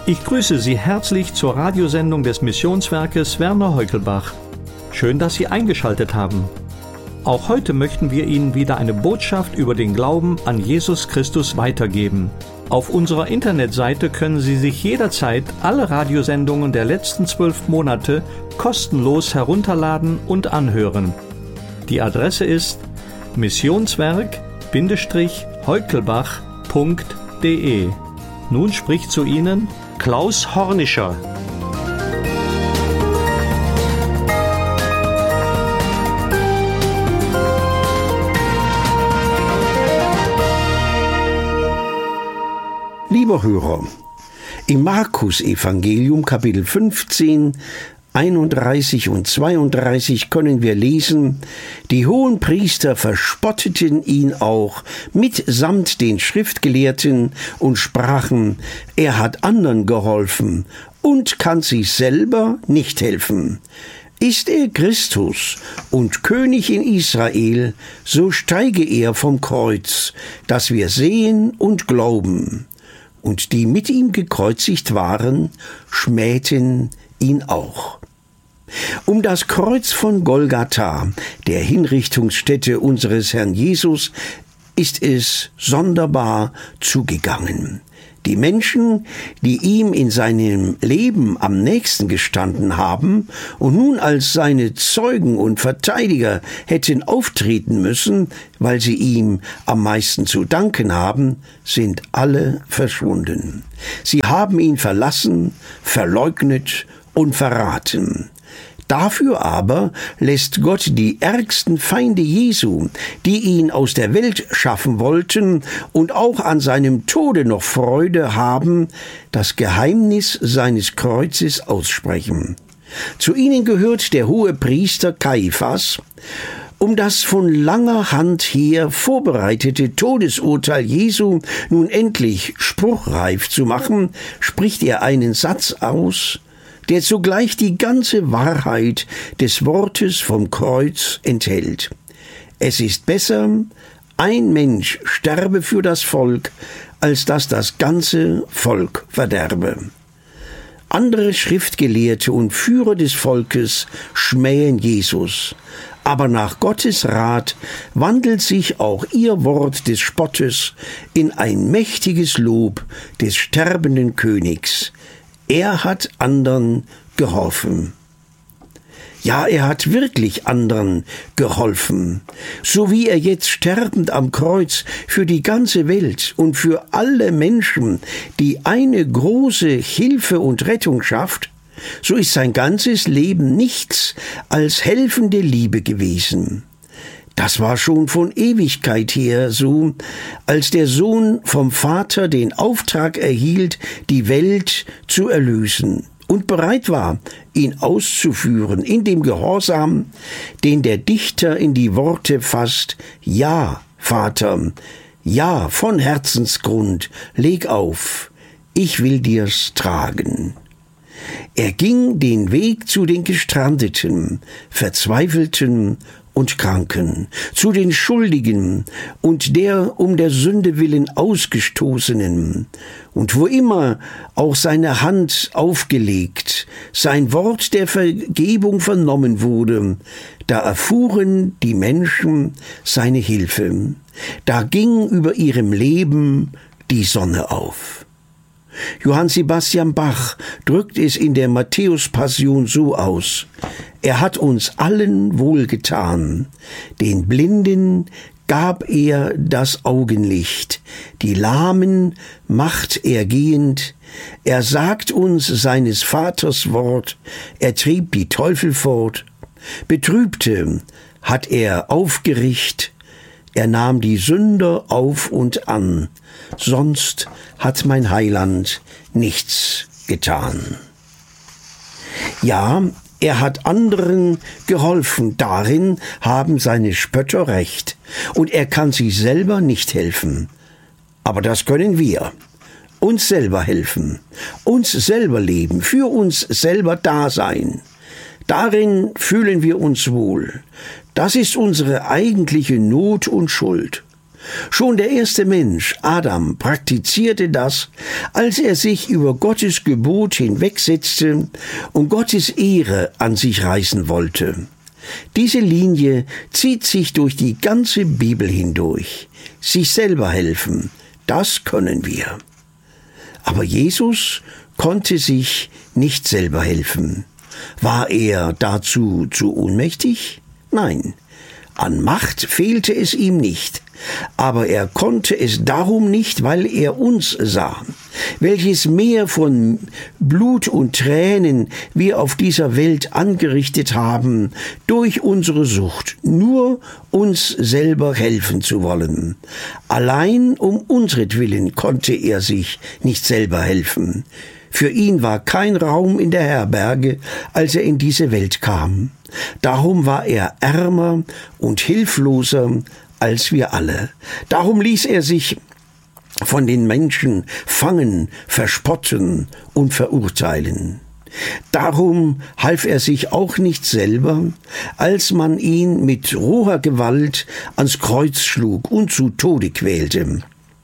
Ich grüße Sie herzlich zur Radiosendung des Missionswerkes Werner Heukelbach. Schön, dass Sie eingeschaltet haben. Auch heute möchten wir Ihnen wieder eine Botschaft über den Glauben an Jesus Christus weitergeben. Auf unserer Internetseite können Sie sich jederzeit alle Radiosendungen der letzten 12 Monate kostenlos herunterladen und anhören. Die Adresse ist missionswerk-heukelbach.de. Nun spricht zu Ihnen Klaus Hornischer. Lieber Hörer, im Markus-Evangelium Kapitel 15, 31 und 32 können wir lesen: Die Hohenpriester verspotteten ihn auch mitsamt den Schriftgelehrten und sprachen, er hat anderen geholfen und kann sich selber nicht helfen. Ist er Christus und König in Israel, so steige er vom Kreuz, dass wir sehen und glauben. Und die mit ihm gekreuzigt waren, schmähten ihn auch. Um das Kreuz von Golgatha, der Hinrichtungsstätte unseres Herrn Jesus, ist es sonderbar zugegangen. Die Menschen, die ihm in seinem Leben am nächsten gestanden haben und nun als seine Zeugen und Verteidiger hätten auftreten müssen, weil sie ihm am meisten zu danken haben, sind alle verschwunden. Sie haben ihn verlassen, verleugnet und verraten. Dafür aber lässt Gott die ärgsten Feinde Jesu, die ihn aus der Welt schaffen wollten und auch an seinem Tode noch Freude haben, das Geheimnis seines Kreuzes aussprechen. Zu ihnen gehört der Hohepriester Kaiphas. Um das von langer Hand her vorbereitete Todesurteil Jesu nun endlich spruchreif zu machen, spricht er einen Satz aus, der zugleich die ganze Wahrheit des Wortes vom Kreuz enthält. Es ist besser, ein Mensch sterbe für das Volk, als dass das ganze Volk verderbe. Andere Schriftgelehrte und Führer des Volkes schmähen Jesus, aber nach Gottes Rat wandelt sich auch ihr Wort des Spottes in ein mächtiges Lob des sterbenden Königs. Er hat anderen geholfen. Ja, er hat wirklich anderen geholfen. So wie er jetzt sterbend am Kreuz für die ganze Welt und für alle Menschen die eine große Hilfe und Rettung schafft, so ist sein ganzes Leben nichts als helfende Liebe gewesen. Das war schon von Ewigkeit her so, als der Sohn vom Vater den Auftrag erhielt, die Welt zu erlösen und bereit war, ihn auszuführen in dem Gehorsam, den der Dichter in die Worte fasst: Ja, Vater, ja, von Herzensgrund, leg auf, ich will dir's tragen. Er ging den Weg zu den Gestrandeten, Verzweifelten und Kranken, zu den Schuldigen und der um der Sünde willen Ausgestoßenen. Und wo immer auch seine Hand aufgelegt, sein Wort der Vergebung vernommen wurde, da erfuhren die Menschen seine Hilfe. Da ging über ihrem Leben die Sonne auf. Johann Sebastian Bach drückt es in der Matthäus-Passion so aus: Er hat uns allen wohlgetan, den Blinden gab er das Augenlicht, die Lahmen macht er gehend, er sagt uns seines Vaters Wort, er trieb die Teufel fort, Betrübte hat er aufgericht, er nahm die Sünder auf und an, sonst hat mein Heiland nichts getan. Ja, er hat anderen geholfen, darin haben seine Spötter recht, und er kann sich selber nicht helfen. Aber das können wir, uns selber helfen, uns selber leben, für uns selber da sein. Darin fühlen wir uns wohl. Das ist unsere eigentliche Not und Schuld. Schon der erste Mensch, Adam, praktizierte das, als er sich über Gottes Gebot hinwegsetzte und Gottes Ehre an sich reißen wollte. Diese Linie zieht sich durch die ganze Bibel hindurch. Sich selber helfen, das können wir. Aber Jesus konnte sich nicht selber helfen. War er dazu zu ohnmächtig? Nein. An Macht fehlte es ihm nicht, aber er konnte es darum nicht, weil er uns sah, welches Meer von Blut und Tränen wir auf dieser Welt angerichtet haben, durch unsere Sucht, nur uns selber helfen zu wollen. Allein um unsretwillen konnte er sich nicht selber helfen. Für ihn war kein Raum in der Herberge, als er in diese Welt kam. Darum war er ärmer und hilfloser als wir alle. Darum ließ er sich von den Menschen fangen, verspotten und verurteilen. Darum half er sich auch nicht selber, als man ihn mit roher Gewalt ans Kreuz schlug und zu Tode quälte.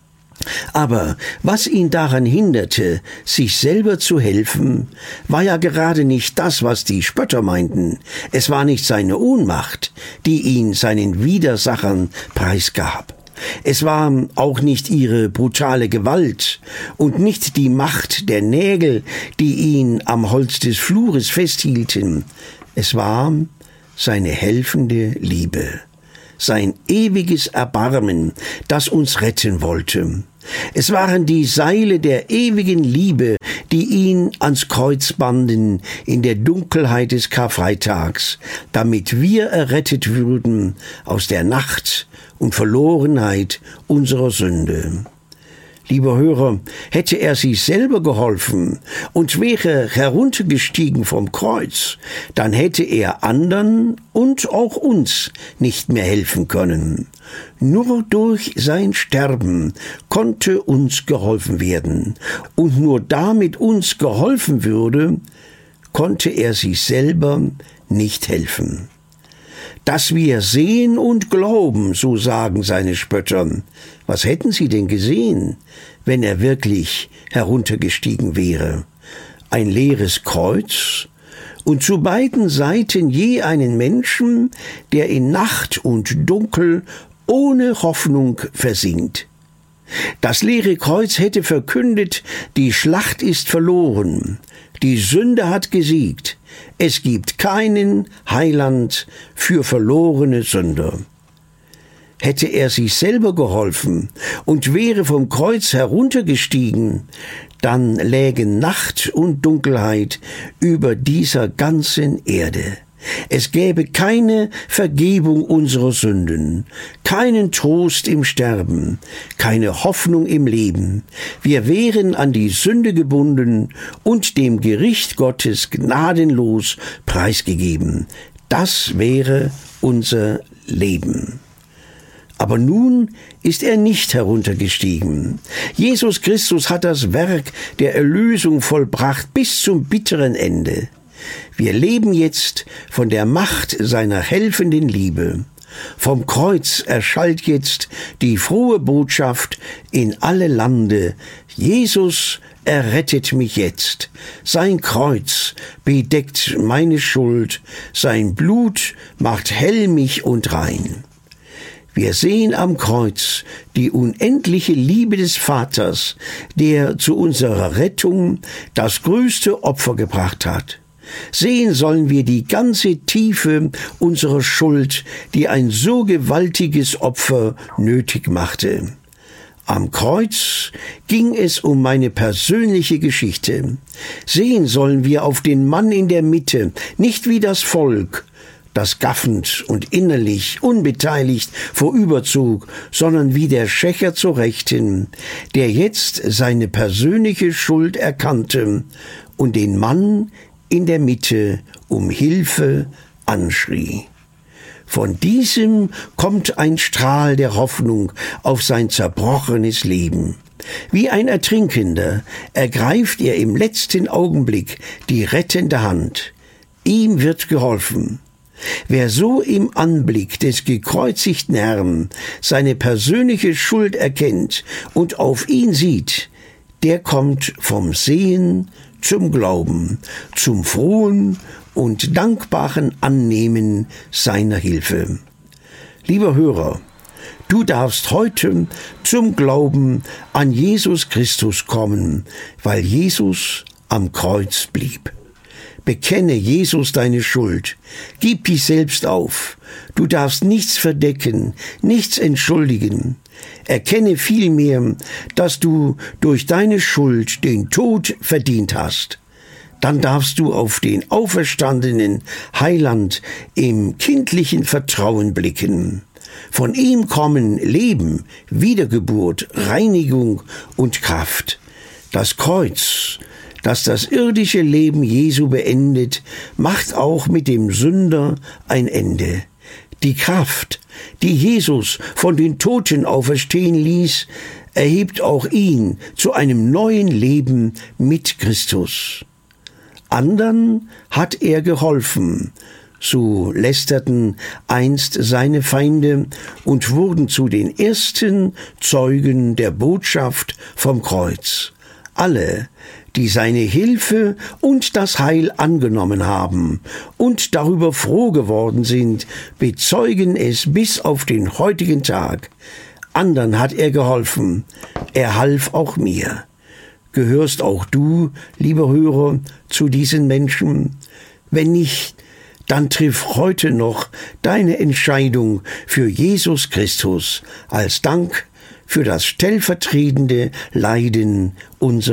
Aber was ihn daran hinderte, sich selber zu helfen, war ja gerade nicht das, was die Spötter meinten. Es war nicht seine Ohnmacht, die ihn seinen Widersachern preisgab. Es war auch nicht ihre brutale Gewalt und nicht die Macht der Nägel, die ihn am Holz des Flures festhielten. Es war seine helfende Liebe, sein ewiges Erbarmen, das uns retten wollte. Es waren die Seile der ewigen Liebe, die ihn ans Kreuz banden in der Dunkelheit des Karfreitags, damit wir errettet würden aus der Nacht und Verlorenheit unserer Sünde. Lieber Hörer, hätte er sich selber geholfen und wäre heruntergestiegen vom Kreuz, dann hätte er anderen und auch uns nicht mehr helfen können. Nur durch sein Sterben konnte uns geholfen werden. Und nur damit uns geholfen würde, konnte er sich selber nicht helfen. Dass wir sehen und glauben, so sagen seine Spötter. Was hätten sie denn gesehen, wenn er wirklich heruntergestiegen wäre? Ein leeres Kreuz und zu beiden Seiten je einen Menschen, der in Nacht und Dunkel ohne Hoffnung versinkt. Das leere Kreuz hätte verkündet, die Schlacht ist verloren, die Sünde hat gesiegt, es gibt keinen Heiland für verlorene Sünder. Hätte er sich selber geholfen und wäre vom Kreuz heruntergestiegen, dann lägen Nacht und Dunkelheit über dieser ganzen Erde. Es gäbe keine Vergebung unserer Sünden, keinen Trost im Sterben, keine Hoffnung im Leben. Wir wären an die Sünde gebunden und dem Gericht Gottes gnadenlos preisgegeben. Das wäre unser Leben. Aber nun ist er nicht heruntergestiegen. Jesus Christus hat das Werk der Erlösung vollbracht bis zum bitteren Ende. Wir leben jetzt von der Macht seiner helfenden Liebe. Vom Kreuz erschallt jetzt die frohe Botschaft in alle Lande. Jesus errettet mich jetzt. Sein Kreuz bedeckt meine Schuld. Sein Blut macht hell mich und rein. Wir sehen am Kreuz die unendliche Liebe des Vaters, der zu unserer Rettung das größte Opfer gebracht hat. Sehen sollen wir die ganze Tiefe unserer Schuld, die ein so gewaltiges Opfer nötig machte. Am Kreuz ging es um meine persönliche Geschichte. Sehen sollen wir auf den Mann in der Mitte, nicht wie das Volk, das gaffend und innerlich unbeteiligt vorüberzog, sondern wie der Schächer zur Rechten, der jetzt seine persönliche Schuld erkannte und den Mann in der Mitte um Hilfe anschrie. Von diesem kommt ein Strahl der Hoffnung auf sein zerbrochenes Leben. Wie ein Ertrinkender ergreift er im letzten Augenblick die rettende Hand. Ihm wird geholfen. Wer so im Anblick des gekreuzigten Herrn seine persönliche Schuld erkennt und auf ihn sieht, der kommt vom Sehen zum Glauben, zum frohen und dankbaren Annehmen seiner Hilfe. Lieber Hörer, du darfst heute zum Glauben an Jesus Christus kommen, weil Jesus am Kreuz blieb. Bekenne Jesus deine Schuld. Gib dich selbst auf. Du darfst nichts verdecken, nichts entschuldigen. Erkenne vielmehr, dass du durch deine Schuld den Tod verdient hast. Dann darfst du auf den auferstandenen Heiland im kindlichen Vertrauen blicken. Von ihm kommen Leben, Wiedergeburt, Reinigung und Kraft. Das Kreuz, das das irdische Leben Jesu beendet, macht auch mit dem Sünder ein Ende. Die Kraft, die Jesus von den Toten auferstehen ließ, erhebt auch ihn zu einem neuen Leben mit Christus. Andern hat er geholfen, so lästerten einst seine Feinde und wurden zu den ersten Zeugen der Botschaft vom Kreuz. Alle, die seine Hilfe und das Heil angenommen haben und darüber froh geworden sind, bezeugen es bis auf den heutigen Tag. Andern hat er geholfen, er half auch mir. Gehörst auch du, lieber Hörer, zu diesen Menschen? Wenn nicht, dann triff heute noch deine Entscheidung für Jesus Christus als Dank für das stellvertretende Leiden unserer